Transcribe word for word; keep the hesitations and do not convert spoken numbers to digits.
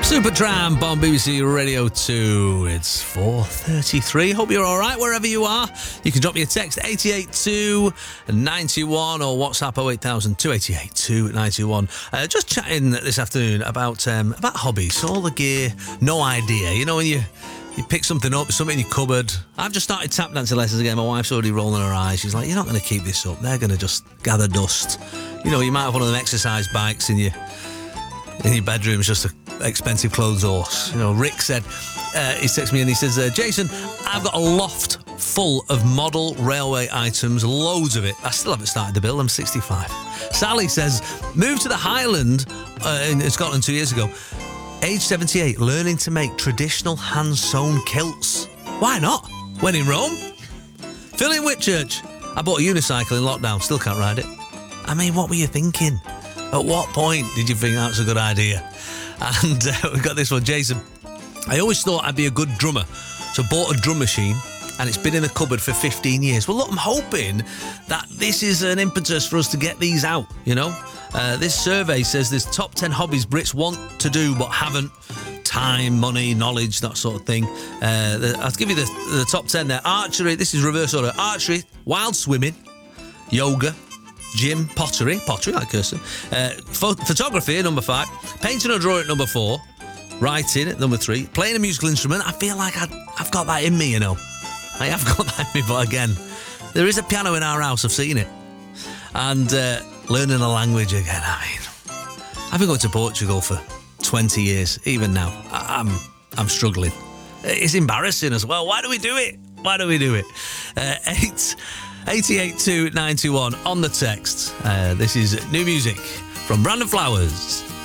Supertramp on B B C Radio two. It's four thirty-three. Hope you're all right wherever you are. You can drop me a text eight eight two nine one or WhatsApp oh eight thousand two eight eight two nine one. Uh, just chatting this afternoon about um, about hobbies, all the gear, no idea. You know, when you you pick something up, something in your cupboard. I've just started tap dancing lessons again. My wife's already rolling her eyes. She's like, "You're not going to keep this up. They're going to just gather dust." You know, you might have one of them exercise bikes in your in your bedroom, just a expensive clothes horse. You know, Rick said, uh, he texts me and he says, uh, Jason, I've got a loft full of model railway items, loads of it. I still haven't started the build. I'm sixty-five. Sally says, moved to the Highland uh, in Scotland two years ago. Age seventy-eight, learning to make traditional hand-sewn kilts. Why not? When in Rome. Phil in Whitchurch. I bought a unicycle in lockdown, still can't ride it. I mean, what were you thinking? At what point did you think that's a good idea? And uh, we've got this one, Jason. I always thought I'd be a good drummer, so bought a drum machine, and it's been in the cupboard for fifteen years. Well, look, I'm hoping that this is an impetus for us to get these out, you know? Uh, this survey says there's top ten hobbies Brits want to do but haven't. Time, money, knowledge, that sort of thing. Uh, the, I'll give you the, the top ten there. Archery, this is reverse order. Archery, wild swimming, yoga, gym, pottery, pottery like Kirsten, uh, pho- photography at number five, painting or drawing at number four, writing at number three, playing a musical instrument. I feel like I'd, I've got that in me, you know. I have got that in me, but again, there is a piano in our house, I've seen it. And uh, learning a language again, I mean, I've been going to Portugal for twenty years, even now. I- I'm, I'm struggling. It's embarrassing as well. Why do we do it? Why do we do it? Uh, eight... eight eight two nine two one on the text. Uh, this is new music from Brandon Flowers.